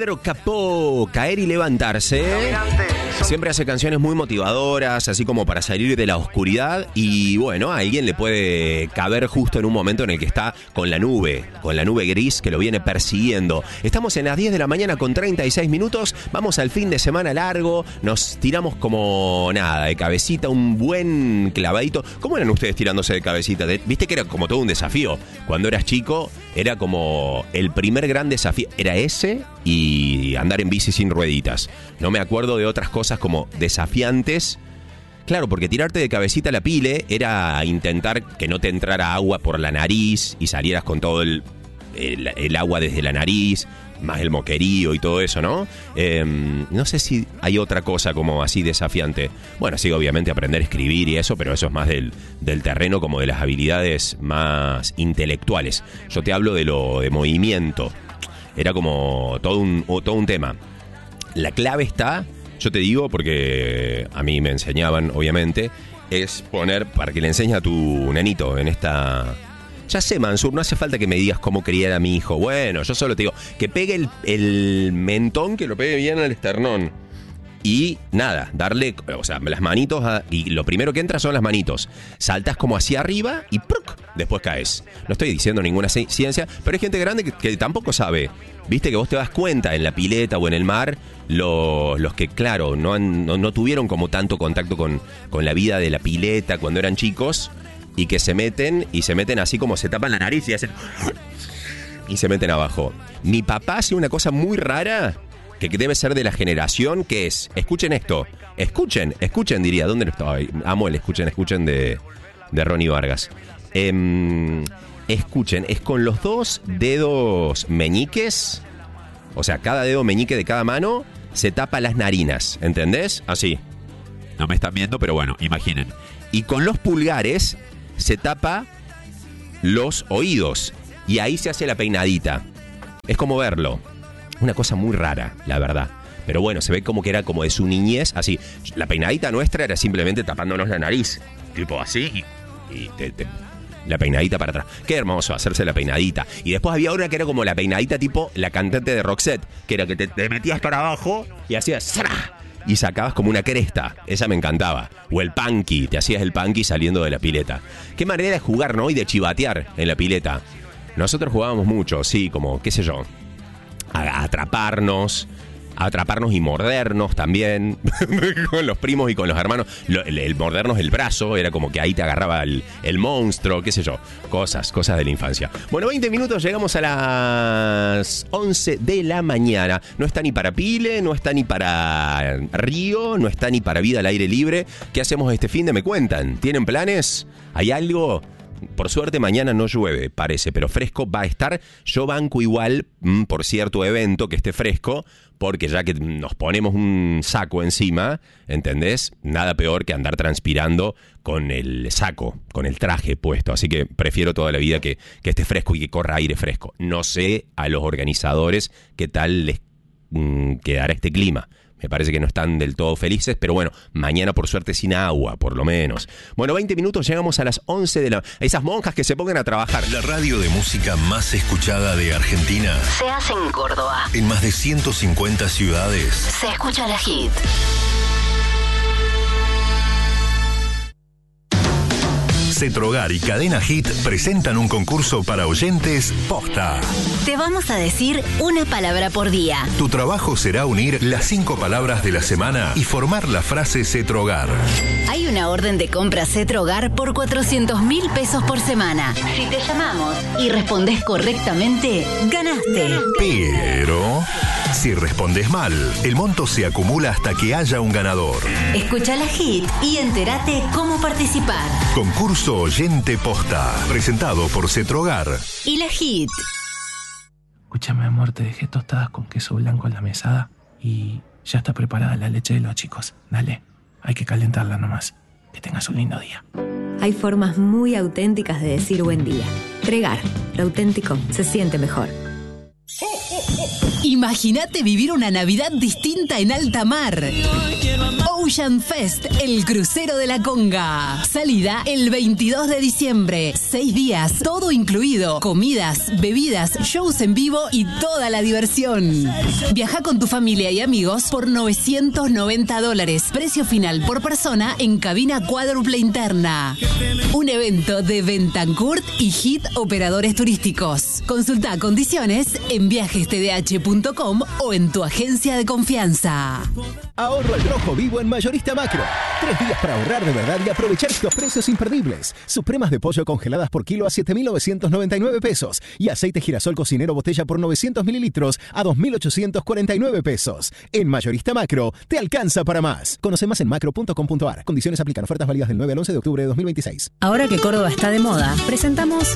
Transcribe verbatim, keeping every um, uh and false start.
Pedro Capó, Caer y Levantarse. Siempre hace canciones muy motivadoras, así como para salir de la oscuridad. Y bueno, a alguien le puede caber justo en un momento en el que está con la nube, con la nube gris que lo viene persiguiendo. Estamos en las diez de la mañana con treinta y seis minutos. Vamos al fin de semana largo. Nos tiramos como nada, de cabecita, un buen clavadito. ¿Cómo eran ustedes tirándose de cabecita? Viste que era como todo un desafío. Cuando eras chico, era como el primer gran desafío. Era ese y andar en bici sin rueditas. No me acuerdo de otras cosas como desafiantes. Claro, porque tirarte de cabecita a la pile era intentar que no te entrara agua por la nariz y salieras con todo el, el, el agua desde la nariz, más el moquerío y todo eso, ¿no? Eh, no sé si hay otra cosa como así desafiante. Bueno, sí, obviamente aprender a escribir y eso, pero eso es más del, del terreno como de las habilidades más intelectuales. Yo te hablo de lo de movimiento. Era como todo un, todo un tema. La clave está, yo te digo, porque a mí me enseñaban, obviamente, es poner, para que le enseñes a tu nenito en esta... Ya sé, Mansur, no hace falta que me digas cómo criar a mi hijo. Bueno, yo solo te digo, que pegue el, el mentón, que lo pegue bien al esternón. Y nada, darle, o sea, las manitos, a, y lo primero que entra son las manitos. Saltas como hacia arriba y ¡pruc! Después caes. No estoy diciendo ninguna ciencia, pero hay gente grande que, que tampoco sabe. Viste que vos te das cuenta en la pileta o en el mar, los, los que, claro, no, han, no, no tuvieron como tanto contacto con, con la vida de la pileta cuando eran chicos, y que se meten, y se meten así como se tapan la nariz y hacen... y se meten abajo. Mi papá hace una cosa muy rara, que debe ser de la generación, que es, escuchen esto, escuchen, escuchen diría, ¿dónde lo estaba? Amo el escuchen, escuchen de, de Ronnie Vargas. Eh, escuchen, es con los dos dedos meñiques, o sea, cada dedo meñique de cada mano se tapa las narinas, ¿entendés? Así. No me están viendo, pero bueno, imaginen. Y con los pulgares se tapa los oídos y ahí se hace la peinadita. Es como verlo. Una cosa muy rara, la verdad. Pero bueno, se ve como que era como de su niñez, así. La peinadita nuestra era simplemente tapándonos la nariz. Tipo así y, y te, te, la peinadita para atrás. Qué hermoso hacerse la peinadita. Y después había una que era como la peinadita tipo la cantante de Roxette, que era que te, te metías para abajo y hacías ¡zra! Y sacabas como una cresta. Esa me encantaba. O el punky, te hacías el punky saliendo de la pileta. Qué manera de jugar, ¿no? Y de chivatear en la pileta. Nosotros jugábamos mucho, sí, como, qué sé yo, a atraparnos, a atraparnos y mordernos también, con los primos y con los hermanos. Lo, el, el mordernos el brazo, era como que ahí te agarraba el, el monstruo, qué sé yo, cosas, cosas de la infancia. Bueno, veinte minutos, llegamos a las once de la mañana. No está ni para Pile, no está ni para Río, no está ni para vida al aire libre. ¿Qué hacemos este fin de? Me cuentan, ¿tienen planes? ¿Hay algo? Por suerte mañana no llueve, parece, pero fresco va a estar. Yo banco igual mmm, por cierto evento que esté fresco, porque ya que nos ponemos un saco encima, ¿entendés? Nada peor que andar transpirando con el saco, con el traje puesto. Así que prefiero toda la vida que, que esté fresco y que corra aire fresco. No sé a los organizadores qué tal les mmm, quedará este clima. Me parece que no están del todo felices, pero bueno, mañana por suerte sin agua, por lo menos. Bueno, veinte minutos, llegamos a las once de la... Esas monjas que se pongan a trabajar. La radio de música más escuchada de Argentina se hace en Córdoba. En más de ciento cincuenta ciudades. Se escucha la hit. Cetrogar y Cadena Hit presentan un concurso para oyentes posta. Te vamos a decir una palabra por día. Tu trabajo será unir las cinco palabras de la semana y formar la frase Cetrogar. Hay una orden de compra Cetrogar por cuatrocientos mil pesos por semana. Si te llamamos y respondes correctamente, ganaste. Pero si respondes mal, el monto se acumula hasta que haya un ganador. Escucha la hit y entérate cómo participar. Concurso Oyente Posta, presentado por Cetrogar y la hit. Escúchame, amor, te dejé tostadas con queso blanco en la mesada y ya está preparada la leche de los chicos. Dale, hay que calentarla nomás. Que tengas un lindo día. Hay formas muy auténticas de decir buen día. Tregar, lo auténtico se siente mejor. Imagínate vivir una Navidad distinta en alta mar. Ocean Fest, el crucero de la Conga. Salida el veintidós de diciembre. Seis días, todo incluido. Comidas, bebidas, shows en vivo y toda la diversión. Viaja con tu familia y amigos por novecientos noventa dólares. Precio final por persona en cabina cuádruple interna. Un evento de Bentancourt y Hit Operadores Turísticos. Consulta condiciones en viajes t d h punto com o en tu agencia de confianza. Ahorro al rojo vivo en Mayorista Macro. Tres días para ahorrar de verdad y aprovechar estos precios imperdibles. Supremas de pollo congeladas por kilo a siete mil novecientos noventa y nueve pesos. Y aceite girasol cocinero botella por novecientos mililitros a dos mil ochocientos cuarenta y nueve pesos. En Mayorista Macro, te alcanza para más. Conoce más en macro punto com punto a r. Condiciones aplican. Ofertas válidas del nueve al once de octubre de dos mil veintiséis. Ahora que Córdoba está de moda, presentamos